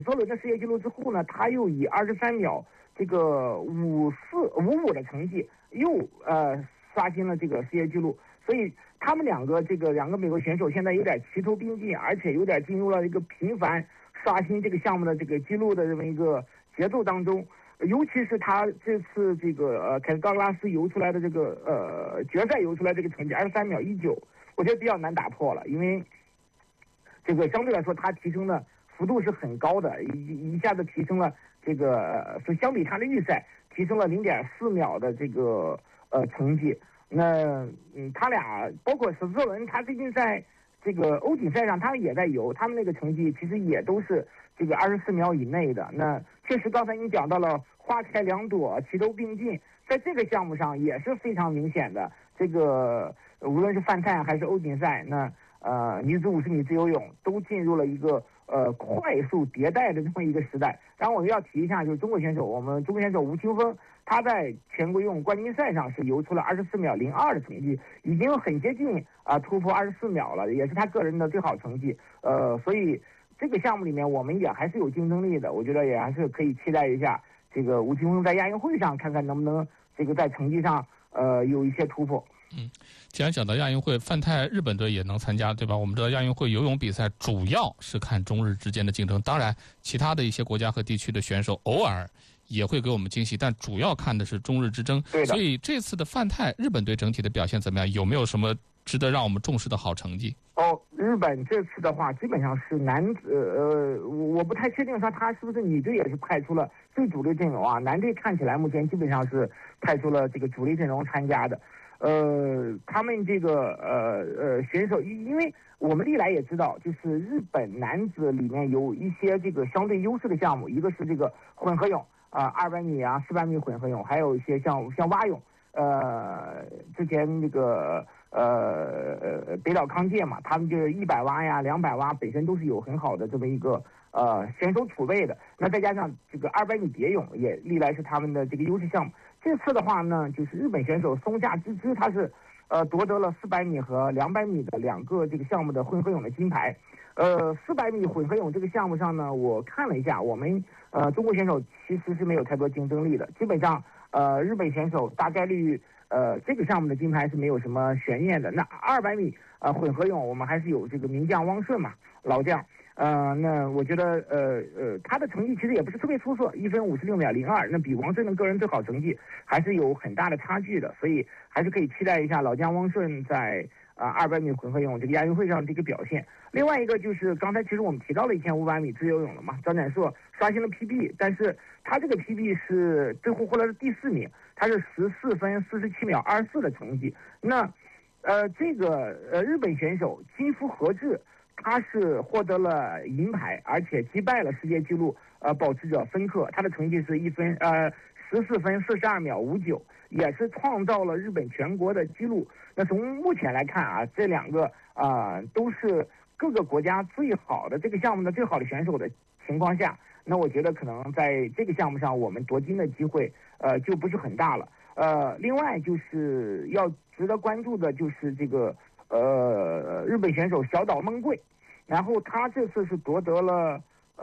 做了这世界纪录之后呢，他又以23秒这个5455的成绩又刷新了这个世界纪录。所以他们两个美国选手现在有点齐头并进，而且有点进入了一个频繁刷新这个项目的这个纪录的这么一个节奏当中。尤其是他这次这个凯斯道格拉斯游出来的这个决赛游出来这个成绩23秒19，我觉得比较难打破了，因为这个相对来说他提升的幅度是很高的，一下子提升了这个相比他的预赛提升了0.4秒的这个成绩。那他俩包括史特伦，他最近在这个欧锦赛上他也在游，他们那个成绩其实也都是这个24秒以内的。那确实刚才你讲到了花开两朵齐头并进，在这个项目上也是非常明显的。这个无论是范泰还是欧锦赛，那女子50米自由泳都进入了一个快速迭代的这么一个时代。然后我们要提一下，就是中国选手，我们中国选手吴青峰，他在全国游泳冠军赛上是游出了24秒02的成绩，已经很接近突破24秒了，也是他个人的最好成绩。所以这个项目里面我们也还是有竞争力的，我觉得也还是可以期待一下这个吴青峰在亚运会上看看能不能这个在成绩上有一些突破。 既然讲到亚运会，范泰日本队也能参加，对吧？我们知道亚运会游泳比赛主要是看中日之间的竞争，当然其他的一些国家和地区的选手偶尔也会给我们惊喜，但主要看的是中日之争。所以这次的范泰日本队整体的表现怎么样？有没有什么值得让我们重视的好成绩？ 日本这次的话基本上是男子我不太确定说他是不是女队也是派出了最主力阵容啊，男队看起来目前基本上是派出了这个主力阵容参加的。他们这个选手，因为我们历来也知道，就是日本男子里面有一些这个相对优势的项目，一个是这个混合泳200米400米混合泳，还有一些像蛙泳，之前那个北岛康介嘛，他们就是100蛙呀200蛙本身都是有很好的这么一个选手储备的。那再加上这个200米蝶泳也历来是他们的这个优势项目。这次的话呢，就是日本选手松下知之，他是夺得了400米和200米的2个这个项目的混合泳的金牌。400米混合泳这个项目上呢，我看了一下，我们中国选手其实是没有太多竞争力的，基本上日本选手大概率这个项目的金牌是没有什么悬念的。那200米混合泳我们还是有这个名将汪顺嘛，老将。那我觉得他的成绩其实也不是特别出色，1分56秒02，那比王顺的个人最好成绩还是有很大的差距的，所以还是可以期待一下老将汪顺在200米混合泳这个亚运会上这个表现。另外一个就是刚才其实我们提到了1500米自由泳了嘛，张展硕刷新了 PB， 但是他这个 PB 是最后获得了第4名，他是14分47秒24的成绩。那这个日本选手金夫和志，他是获得了银牌，而且击败了世界纪录保持者芬克，他的成绩是14分42秒59，也是创造了日本全国的纪录。那从目前来看这两个都是各个国家最好的这个项目的最好的选手的情况下，那我觉得可能在这个项目上我们夺金的机会就不是很大了。另外就是要值得关注的就是这个日本选手小岛梦贵，然后他这次是夺得了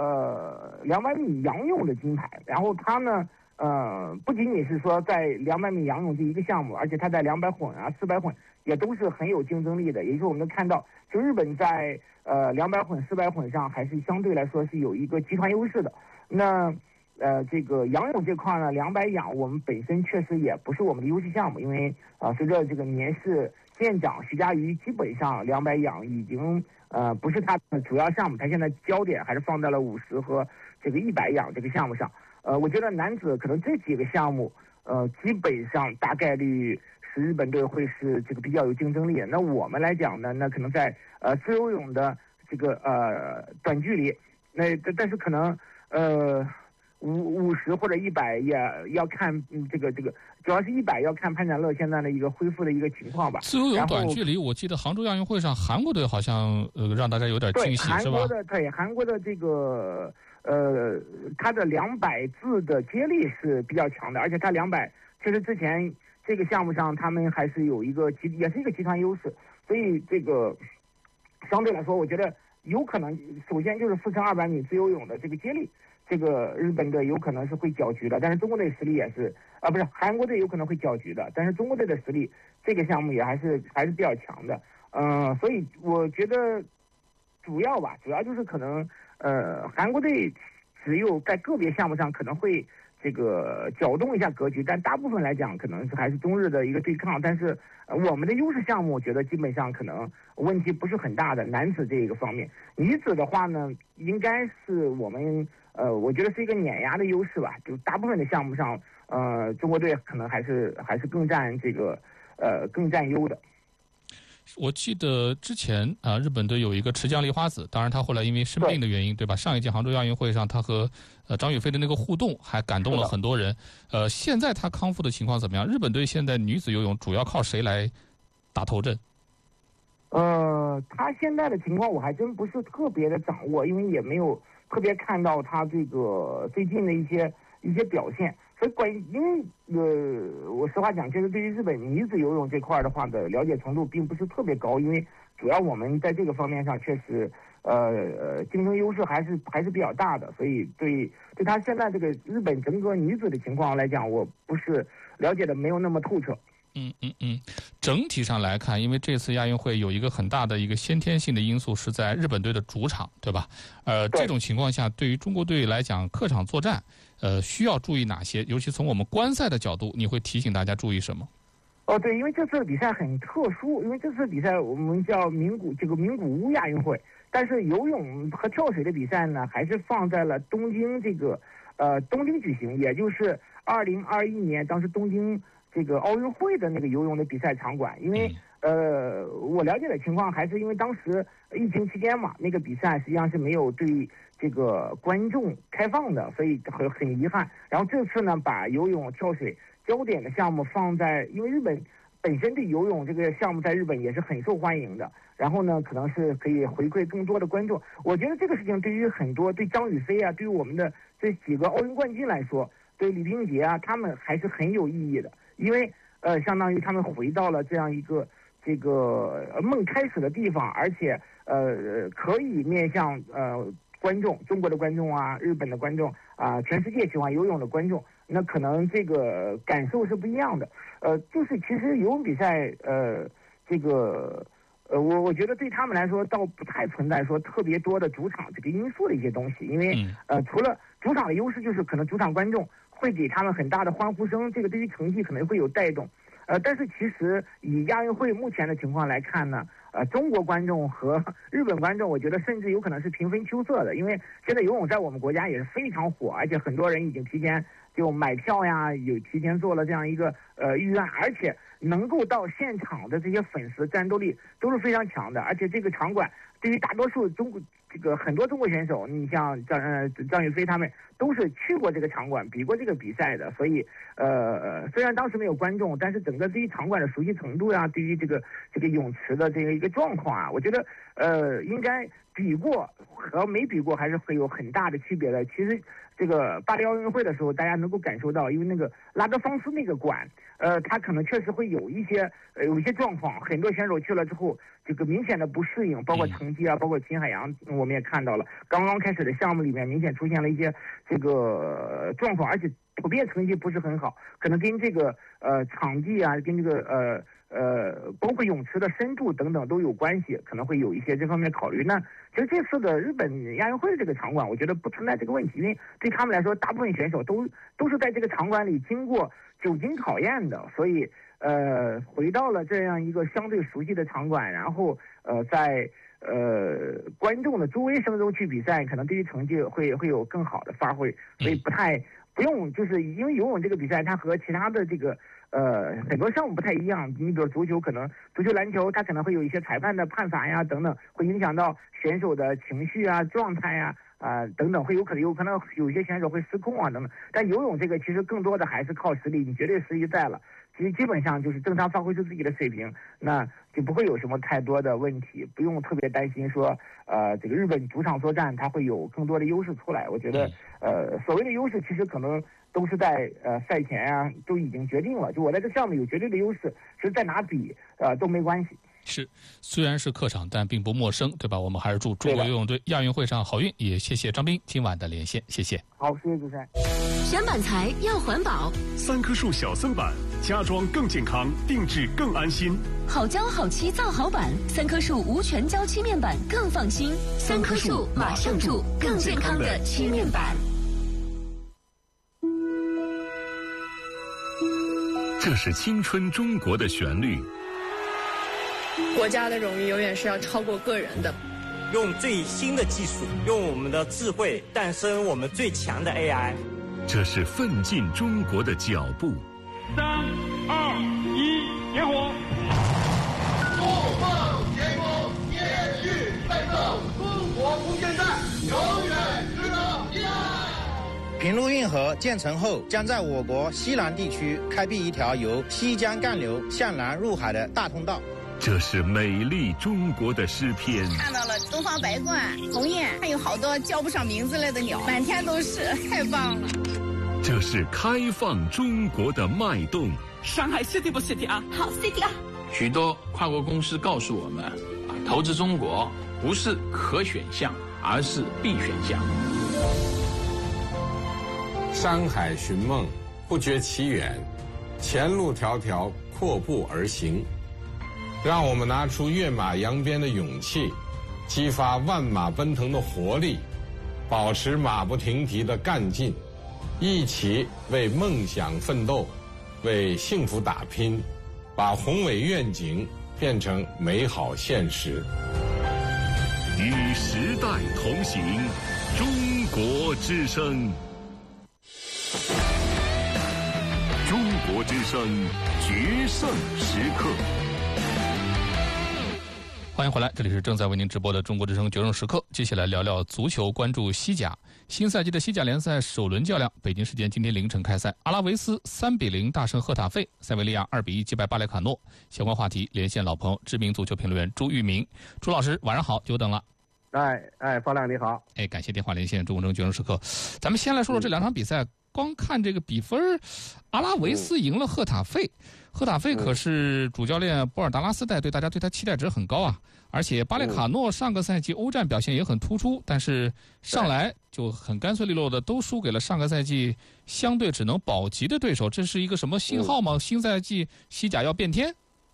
200米仰泳的金牌。然后他呢不仅仅是说在200米仰泳这一个项目，而且他在200混400混也都是很有竞争力的。也就是我们能看到，就日本在200混400混上还是相对来说是有一个集团优势的。那这个仰泳这块呢，200仰我们本身确实也不是我们的优势项目，因为随着这个年事渐长，徐嘉余基本上200仰已经不是他的主要项目，他现在焦点还是放在了50和这个100仰这个项目上。我觉得男子可能这几个项目基本上大概率是日本队会是这个比较有竞争力的。那我们来讲呢，那可能在自由泳的这个短距离，那但是可能50或者100也要看这个主要是100要看潘展乐现在的一个恢复的一个情况吧。 自由泳短距离，我记得杭州亚运会上韩国队好像让大家有点惊喜，是吧？ 韩国的这个他的200自的接力是比较强的，而且他200其实之前这个项目上他们还是有一个也是一个集团优势，所以这个相对来说我觉得有可能首先就是4200米自由泳的这个接力，这个日本队有可能是会搅局的，但是中国队实力也是不是韩国队有可能会搅局的，但是中国队的实力这个项目也还是比较强的，所以我觉得主要就是可能韩国队只有在个别项目上可能会这个搅动一下格局，但大部分来讲可能是还是中日的一个对抗，但是我们的优势项目我觉得基本上可能问题不是很大的，男子这一个方面，女子的话呢应该是我们我觉得是一个碾压的优势吧，就大部分的项目上中国队可能还是更占这个更占优的。 我记得之前日本队有一个池江璃花子，当然他后来因为生病的原因，对吧？上一届杭州亚运会上，他和张雨霏的那个互动还感动了很多人。现在他康复的情况怎么样？日本队现在女子游泳主要靠谁来打头阵？ 他现在的情况我还真不是特别的掌握，因为也没有特别看到他这个最近的一些表现。所以因为我实话讲，其实对于日本女子游泳这块的话的了解程度并不是特别高，因为主要我们在这个方面上确实竞争优势还是比较大的，所以对他现在这个日本整个女子的情况来讲，我不是了解的没有那么透彻。 整体上来看，因为这次亚运会有一个很大的一个先天性的因素是在日本队的主场，对吧？这种情况下，对于中国队来讲，客场作战，需要注意哪些？尤其从我们观赛的角度，你会提醒大家注意什么？ 对，因为这次比赛很特殊，因为这次比赛我们叫名古屋亚运会，但是游泳和跳水的比赛呢，还是放在了东京举行，也就是2021年当时东京这个奥运会的那个游泳的比赛场馆，因为我了解的情况还是因为当时疫情期间嘛，那个比赛实际上是没有对这个观众开放的，所以很遗憾。然后这次呢，把游泳、跳水焦点的项目放在，因为日本本身对游泳这个项目在日本也是很受欢迎的，然后呢，可能是可以回馈更多的观众。我觉得这个事情对于很多对张雨霏啊，对于我们的这几个奥运冠军来说，对李冰洁啊，他们还是很有意义的，因为相当于他们回到了这样一个这个梦开始的地方，而且可以面向观众，中国的观众啊，日本的观众啊，全世界喜欢游泳的观众，那可能这个感受是不一样的。就是其实游泳比赛这个我觉得对他们来说倒不太存在说特别多的主场这个因素的一些东西，因为除了主场的优势，就是可能主场观众会给他们很大的欢呼声，这个对于成绩可能会有带动。但是其实以亚运会目前的情况来看呢，中国观众和日本观众，我觉得甚至有可能是平分秋色的，因为现在游泳在我们国家也是非常火，而且很多人已经提前就买票呀，有提前做了这样一个预愿，而且能够到现场的这些粉丝战斗力都是非常强的，而且这个场馆对于大多数很多中国选手，你像张雨霏他们都是去过这个场馆比过这个比赛的，所以虽然当时没有观众，但是整个对于场馆的熟悉程度呀，对于这个泳池的这个一个状况啊，我觉得应该比过和没比过还是会有很大的区别的。其实这个巴黎奥运会的时候，大家能够感受到，因为那个拉德芳斯那个馆，他可能确实会有一些状况，很多选手去了之后，这个明显的不适应，包括成绩啊，包括秦海洋，我们也看到了，刚刚开始的项目里面明显出现了一些这个状况，而且普遍成绩不是很好，可能跟这个场地啊，跟这个包括泳池的深度等等都有关系，可能会有一些这方面考虑。那其实这次的日本亚运会这个场馆，我觉得不存在这个问题，因为对他们来说，大部分选手都是在这个场馆里经过久经考验的，所以回到了这样一个相对熟悉的场馆，然后在观众的助威声中去比赛，可能对于成绩会有更好的发挥，所以不用，就是因为游泳这个比赛，它和其他的这个很多项目不太一样。你比如足球，可能足球、篮球，它可能会有一些裁判的判罚呀等等，会影响到选手的情绪啊、状态呀等等，会有可能有些选手会失控啊等等。但游泳这个其实更多的还是靠实力，你绝对实力在了，其实基本上就是正常发挥出自己的水平，那就不会有什么太多的问题，不用特别担心说这个日本主场作战它会有更多的优势出来。我觉得所谓的优势其实可能都是在赛前啊都已经决定了，就我在这项目有绝对的优势，其实在哪比都没关系。 是，虽然是客场，但并不陌生，对吧？我们还是祝中国游泳队亚运会上好运，也谢谢张斌今晚的连线，谢谢。 好，谢谢主持人。 选板材要环保 ，3棵树小森板，加装更健康，定制更安心。 好胶好漆造好板，3棵树无全胶漆面板更放心。3棵树马上筑更健康的漆面板。 这是青春中国的旋律。 国家的荣誉永远是要超过个人的。 用最新的技术，用我们的智慧诞生我们最强的 AI。 这是奋进中国的脚步。 3、2、1，点火！ 不放前功，延续奋斗，中国空间站永远值得依赖。 平陆运河建成后，将在我国西南地区开辟一条由西江干流向南入海的大通道。 这是美丽中国的诗篇。 看到了东方白鹳、鸿雁，还有好多叫不上名字来的鸟，满天都是，太棒了。 这是开放中国的脉动。 上海 City 不 City 啊？ 好 City 啊！ 许多跨国公司告诉我们，投资中国不是可选项，而是必选项。 山海寻梦，不觉其远，前路迢迢，阔步而行。让我们拿出跃马扬鞭的勇气，激发万马奔腾的活力，保持马不停蹄的干劲，一起为梦想奋斗，为幸福打拼，把宏伟愿景变成美好现实。 与时代同行，中国之声。中国之声决胜时刻。 欢迎回来，这里是正在为您直播的中国之声决胜时刻。接下来聊聊足球，关注西甲。新赛季的西甲联赛首轮较量，北京时间今天凌晨开赛。阿拉维斯3-0大胜赫塔费，塞维利亚2-1击败巴列卡诺。相关话题连线老朋友，知名足球评论员朱玉明。朱老师，晚上好，久等了。 方亮你好。 感谢电话连线中国之声决胜时刻。咱们先来说说这两场比赛。光看这个比分，阿拉维斯赢了赫塔费。赫塔费可是主教练博尔达拉斯带队，大家对他期待值很高啊。而且巴列卡诺上个赛季欧战表现也很突出，但是上来就很干脆利落的都输给了上个赛季相对只能保级的对手，这是一个什么信号吗？新赛季西甲要变天？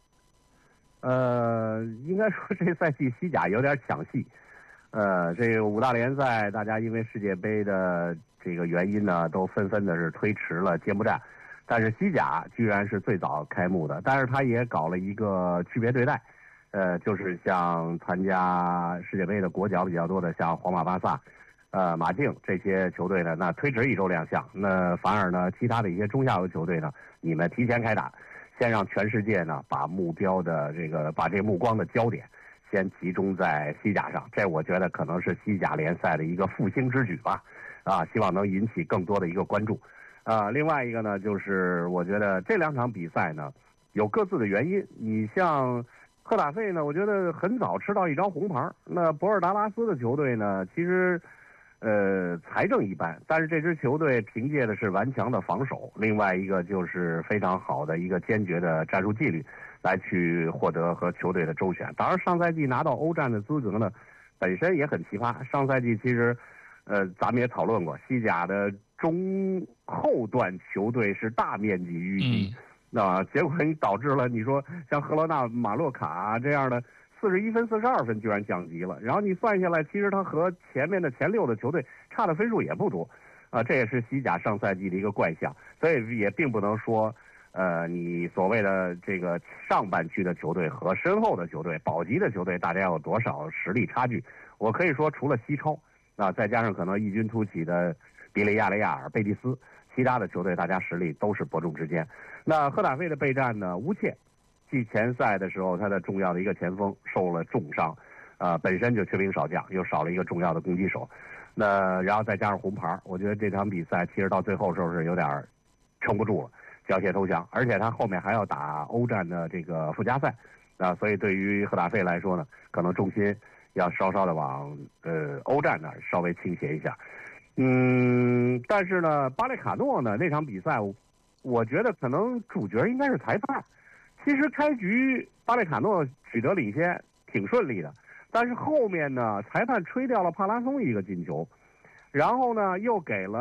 应该说这赛季西甲有点抢戏。这个5大联赛大家因为世界杯的这个原因呢，都纷纷的是推迟了揭幕战，但是西甲居然是最早开幕的，但是他也搞了一个区别对待，就是像参加世界杯的国脚比较多的，像皇马、巴萨、马竞这些球队呢，那推迟1周亮相，那反而呢，其他的一些中下游球队呢，你们提前开打，先让全世界呢把把这目光的焦点先集中在西甲上，这我觉得可能是西甲联赛的一个复兴之举吧。希望能引起更多的一个关注。另外一个呢，就是我觉得这两场比赛呢，有各自的原因。你像赫塔费呢，我觉得很早吃到一张红牌。那博尔达拉斯的球队呢，其实财政一般，但是这支球队凭借的是顽强的防守，另外一个就是非常好的一个坚决的战术纪律，来去获得和球队的周旋。当然，上赛季拿到欧战的资格呢，本身也很奇葩。上赛季其实。咱们也讨论过，西甲的中后段球队是大面积淤积，结果你导致了你说像赫罗纳、马洛卡这样的41分、42分居然降级了，然后你算下来，其实他和前面的前6的球队差的分数也不多，这也是西甲上赛季的一个怪象，所以也并不能说，你所谓的这个上半区的球队和身后的球队、保级的球队，大家有多少实力差距？我可以说，除了西超。再加上可能异军突起的比利亚雷亚尔、贝蒂斯，其他的球队大家实力都是伯仲之间。那赫塔费的备战呢，乌切，季前赛的时候他的重要的一个前锋受了重伤，本身就缺兵少将，又少了一个重要的攻击手，那然后再加上红牌，我觉得这场比赛其实到最后时候是有点撑不住了，缴械投降，而且他后面还要打欧战的这个附加赛，所以对于赫塔费来说呢，可能重心要稍稍的往欧战那儿稍微倾斜一下，但是呢，巴列卡诺呢那场比赛，我觉得可能主角应该是裁判。 其实开局巴列卡诺取得领先挺顺利的，但是后面呢，裁判吹掉了帕拉松一个进球，然后呢又给了